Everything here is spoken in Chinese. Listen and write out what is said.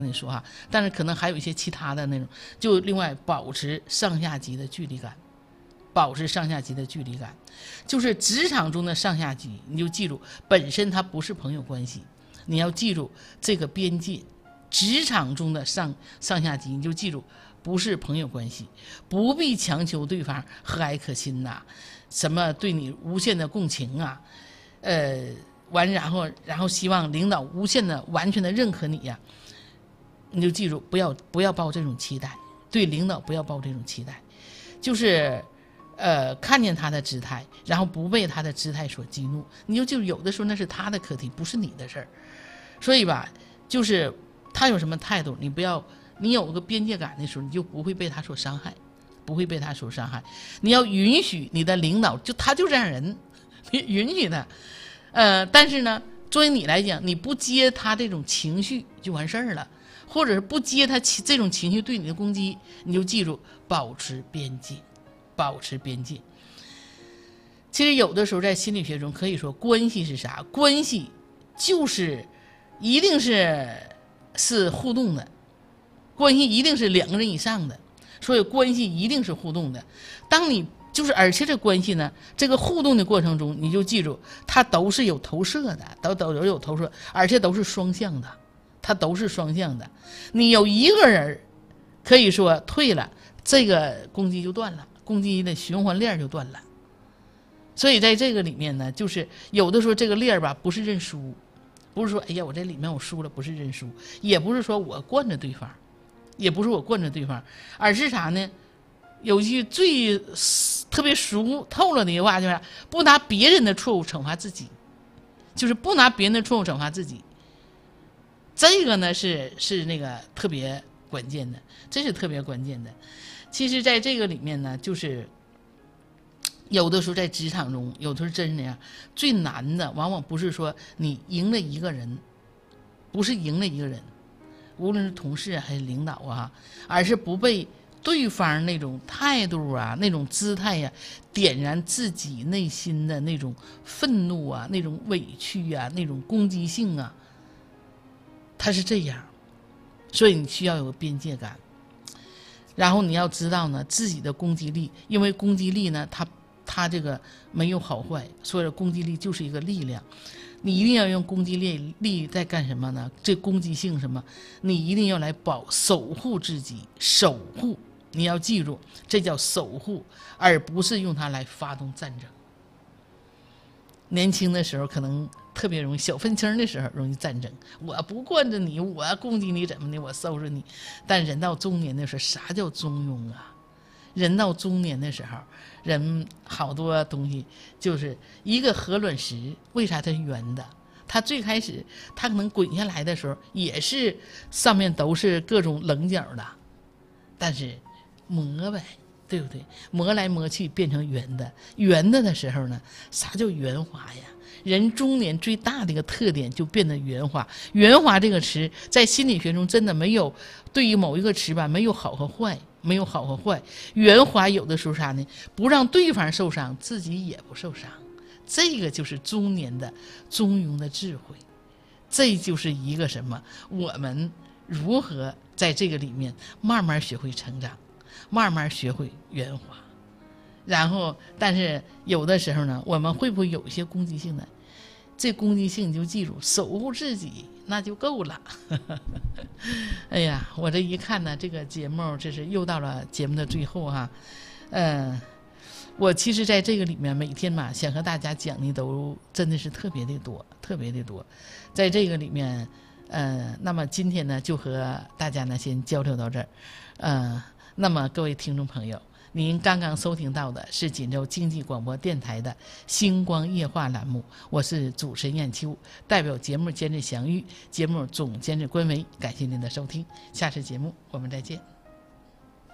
你说哈，但是可能还有一些其他的那种，就另外保持上下级的距离感，保持上下级的距离感，就是职场中的上下级，你就记住，本身它不是朋友关系，你要记住这个边界，职场中的上下级，你就记住不是朋友关系，不必强求对方和蔼可亲呐，什么对你无限的共情啊，然后希望领导无限的完全的认可你呀。你就记住，不要抱这种期待，对领导不要抱这种期待，就是看见他的姿态，然后不被他的姿态所激怒，你就有的时候那是他的课题，不是你的事儿。所以吧，就是他有什么态度，你有个边界感的时候，你就不会被他所伤害，不会被他所伤害。你要允许你的领导，他就这样人，你允许他，但是呢，作为你来讲，你不接他这种情绪就完事儿了。或者是不接他这种情绪对你的攻击，你就记住保持边界，保持边界。其实有的时候在心理学中可以说，关系是啥？关系就是一定是互动的，关系一定是两个人以上的，所以关系一定是互动的。当你而且这关系呢，这个互动的过程中，你就记住它都是有投射的，都有投射，而且都是双向的。它都是双向的，你有一个人可以说退了，这个攻击就断了，攻击的循环链就断了。所以在这个里面呢，就是有的时候这个链吧，不是认输，不是说哎呀我这里面我输了，不是认输，也不是说我惯着对方，而是啥呢？有一句特别熟透了的一句话，就是不拿别人的错误惩罚自己，就是不拿别人的错误惩罚自己。这个呢是那个特别关键的，这是特别关键的。其实在这个里面呢，就是有的时候在职场中，有的时候真是这样，最难的往往不是说你赢了一个人，不是赢了一个人，无论是同事还是领导啊，而是不被对方那种态度啊，那种姿态呀，点燃自己内心的那种愤怒啊，那种委屈啊，那种攻击性啊。他是这样，所以你需要有个边界感，然后你要知道呢自己的攻击力，因为攻击力呢它这个没有好坏，所以攻击力就是一个力量，你一定要用攻击力在干什么呢？这攻击性什么？你一定要来守护自己，守护，你要记住，这叫守护，而不是用它来发动战争。年轻的时候可能特别容易，小愤青的时候容易战争，我不惯着你，我攻击你怎么的，我收拾你。但人到中年的时候，啥叫中庸啊？人到中年的时候，人好多东西就是一个鹅卵石，为啥它是圆的？它最开始它可能滚下来的时候，也是上面都是各种棱角的，但是磨呗。对不对？磨来磨去变成圆的，圆的时候呢，啥叫圆滑呀？人中年最大的一个特点就变得圆滑。圆滑这个词在心理学中真的没有，对于某一个词吧，没有好和坏，没有好和坏。圆滑有的时候啥呢？不让对方受伤，自己也不受伤。这个就是中年的中庸的智慧。这就是一个什么？我们如何在这个里面慢慢学会成长。慢慢学会圆滑，然后但是有的时候呢，我们会不会有一些攻击性呢？这攻击性你就记住，守护自己那就够了。哎呀，我这一看呢，这个节目这是又到了节目的最后哈。我其实在这个里面每天嘛，想和大家讲的都真的是特别的多，特别的多。在这个里面，那么今天呢就和大家呢先交流到这儿，那么各位听众朋友，您刚刚收听到的是锦州经济广播电台的星光夜话栏目，我是主持人燕秋，代表节目监制祥玉，节目总监制关维，感谢您的收听，下次节目我们再见。